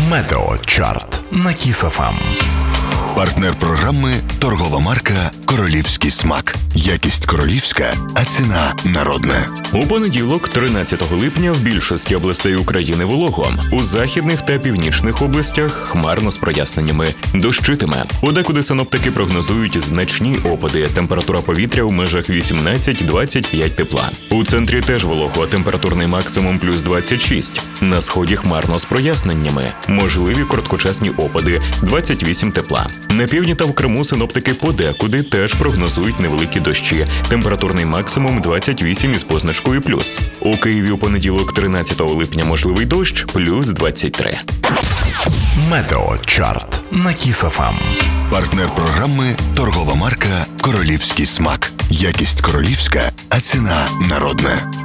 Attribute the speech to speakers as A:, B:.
A: Метеочарт на Кіс ФМ.
B: Партнер програми – торгова марка «Королівський смак». Якість королівська, а ціна народна.
C: У понеділок, 13 липня, в більшості областей України волого. У західних та північних областях хмарно з проясненнями. Дощитиме. Подекуди синоптики прогнозують значні опади. Температура повітря в межах 18-25 тепла. У центрі теж волого. Температурний максимум плюс 26. На сході хмарно з проясненнями. Можливі короткочасні опади. 28 тепла. На півдні та в Криму синоптики подекуди теж прогнозують невеликі дощі. Температурний максимум 28 із позначкою плюс. У Києві у понеділок, 13 липня, можливий дощ, плюс 23.
A: Метеочарт на Кіс ФМ.
B: Партнер програми – торгова марка «Королівський смак». Якість королівська, а ціна народна.